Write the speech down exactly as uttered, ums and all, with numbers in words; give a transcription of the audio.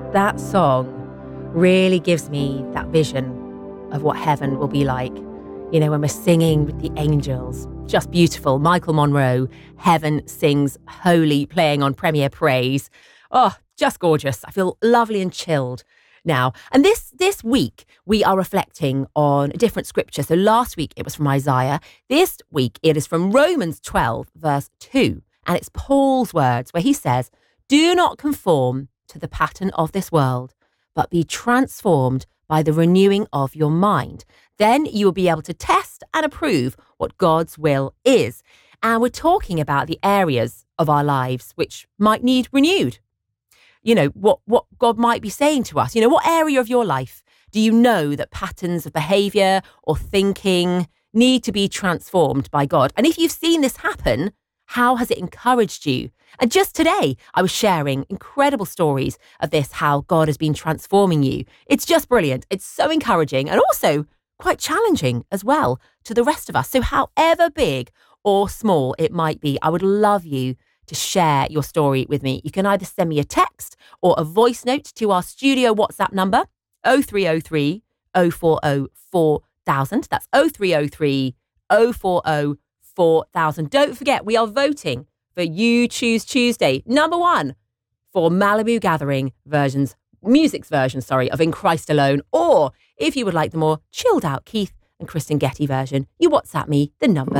That song really gives me that vision of what heaven will be like. You know, when we're singing with the angels. Just beautiful. Michael Monroe, Heaven Sings Holy, playing on Premier Praise. Oh, just gorgeous. I feel lovely and chilled now. And this this week, we are reflecting on a different scripture. So last week, it was from Isaiah. This week, it is from Romans twelve, verse two. And it's Paul's words where he says, "Do not conform to the pattern of this world, but be transformed by the renewing of your mind. Then you will be able to test and approve what God's will is." And we're talking about the areas of our lives which might need renewed. You know, what, what God might be saying to us. You know, what area of your life do you know that patterns of behaviour or thinking need to be transformed by God? And if you've seen this happen, how has it encouraged you? And just today, I was sharing incredible stories of this, how God has been transforming you. It's just brilliant. It's so encouraging and also quite challenging as well to the rest of us. So however big or small it might be, I would love you to share your story with me. You can either send me a text or a voice note to our studio WhatsApp number, oh three oh three, oh four oh, four thousand. That's oh three oh three, oh four oh, four thousand. Don't forget, we are voting for You Choose Tuesday, number one, for Malibu Gathering versions, music's version, sorry, of In Christ Alone. Or if you would like the more chilled out Keith and Kristen Getty version, you WhatsApp me the number